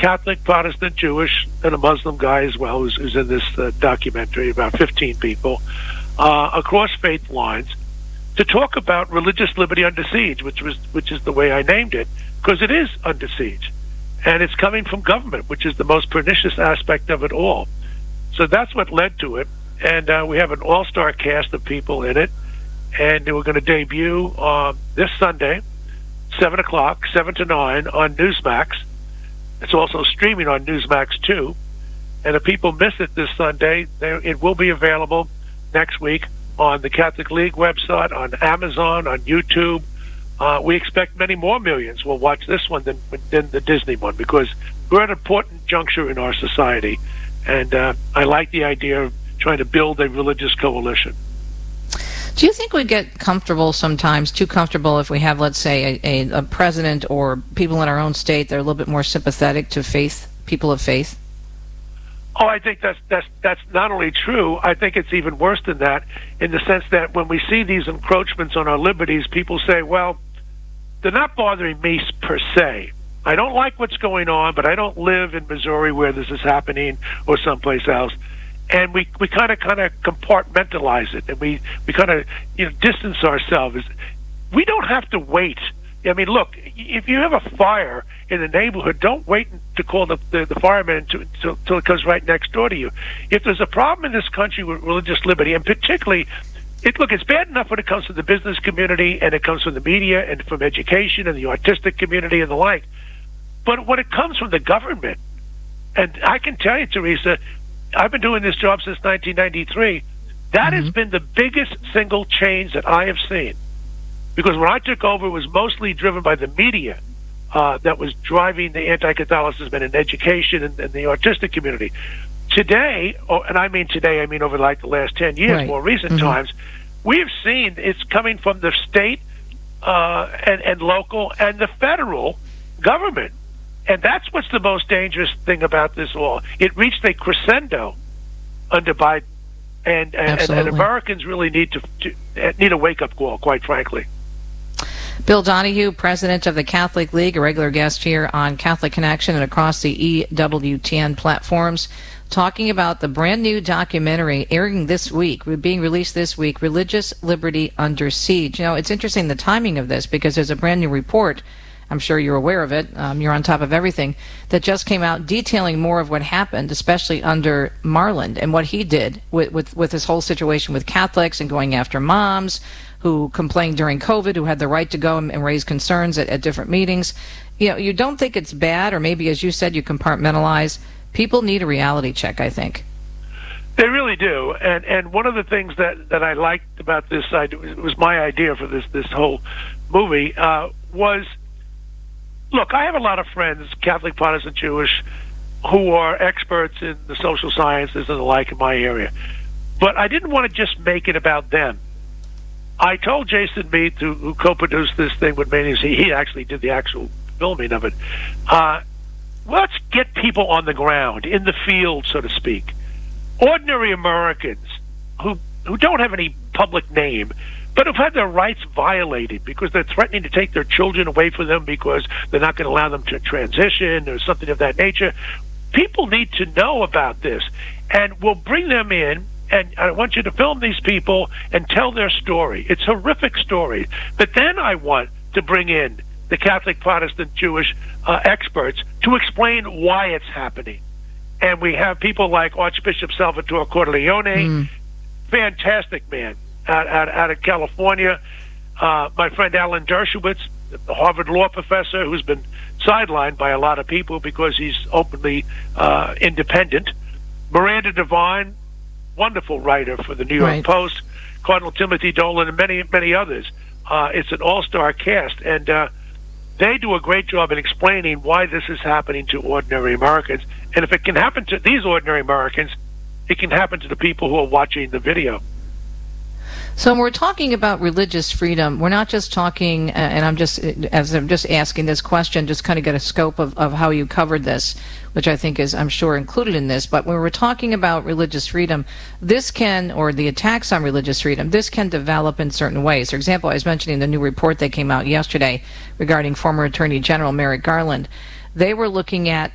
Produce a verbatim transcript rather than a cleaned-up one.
Catholic, Protestant, Jewish, and a Muslim guy as well, who's, who's in this uh, documentary, about fifteen people, uh, across faith lines, to talk about religious liberty under siege, which was which is the way I named it, because it is under siege. And it's coming from government, which is the most pernicious aspect of it all. So that's what led to it. And uh, we have an all-star cast of people in it. And we're going to debut uh, this Sunday, seven o'clock, seven to nine, on Newsmax. It's also streaming on Newsmax, too. And if people miss it this Sunday, they, it will be available next week on the Catholic League website, on Amazon, on YouTube. Uh, we expect many more millions will watch this one than, than the Disney one, because we're at an important juncture in our society. And uh, I like the idea of trying to build a religious coalition. Do you think we get comfortable sometimes, too comfortable, if we have, let's say, a, a, a president or people in our own state that are a little bit more sympathetic to faith, people of faith? Oh, I think that's that's that's not only true. I think it's even worse than that, in the sense that when we see these encroachments on our liberties, people say, well, they're not bothering me per se. I don't like what's going on, but I don't live in Missouri where this is happening or someplace else. And we we kind of kind of compartmentalize it, and we we kind of you know distance ourselves. We don't have to wait. I mean, look, if you have a fire in the neighborhood, don't wait to call the the, the fireman until it comes right next door to you. If there's a problem in this country with religious liberty, and particularly, it look, it's bad enough when it comes to the business community, and it comes from the media, and from education, and the artistic community, and the like. But when it comes from the government, and I can tell you, Teresa, I've been doing this job since nineteen ninety-three. That mm-hmm. has been the biggest single change that I have seen. Because when I took over, it was mostly driven by the media uh, that was driving the anti-Catholicism in education and, and the artistic community. Today, oh, and I mean today, I mean over like the last ten years, right. more recent mm-hmm. times, we have seen it's coming from the state uh, and, and local and the federal government. And that's what's the most dangerous thing about this law. It reached a crescendo under Biden, and and, and, and Americans really need to, to need a wake-up call, quite frankly. Bill Donohue, president of the Catholic League, a regular guest here on Catholic Connection and across the E W T N platforms, talking about the brand new documentary airing this week, being released this week, Religious Liberty Under Siege. You know, it's interesting the timing of this, because there's a brand new report, I'm sure you're aware of it, um, you're on top of everything, that just came out detailing more of what happened, especially under Marland, and what he did with, with, with this whole situation with Catholics and going after moms who complained during COVID, who had the right to go and, and raise concerns at, at different meetings. You know, you don't think it's bad, or maybe, as you said, you compartmentalize. People need a reality check, I think. They really do. And and one of the things that, that I liked about this, it was my idea for this, this whole movie, uh, was... Look, I have a lot of friends, Catholic, Protestant, Jewish, who are experts in the social sciences and the like in my area. But I didn't want to just make it about them. I told Jason Mead, who, who co-produced this thing with me, he, he actually did the actual filming of it, uh, let's get people on the ground, in the field, so to speak. Ordinary Americans who who don't have any public name, but have had their rights violated because they're threatening to take their children away from them because they're not going to allow them to transition or something of that nature. People need to know about this, and we'll bring them in, and I want you to film these people and tell their story. It's a horrific story. But then I want to bring in the Catholic, Protestant, Jewish uh, experts to explain why it's happening. And we have people like Archbishop Salvatore Cordileone, mm. fantastic man, Out, out, out of California. Uh, my friend Alan Dershowitz, the Harvard law professor, who's been sidelined by a lot of people because he's openly uh, independent. Miranda Devine, wonderful writer for the New York right. Post. Cardinal Timothy Dolan, and many, many others. Uh, it's an all-star cast, and uh, they do a great job in explaining why this is happening to ordinary Americans. And if it can happen to these ordinary Americans, it can happen to the people who are watching the video. So when we're talking about religious freedom, we're not just talking, and I'm just, as I'm just asking this question, just kind of get a scope of, of how you covered this, which I think is, I'm sure, included in this. But when we're talking about religious freedom, this can, or the attacks on religious freedom, this can develop in certain ways. For example, I was mentioning the new report that came out yesterday regarding former Attorney General Merrick Garland. They were looking at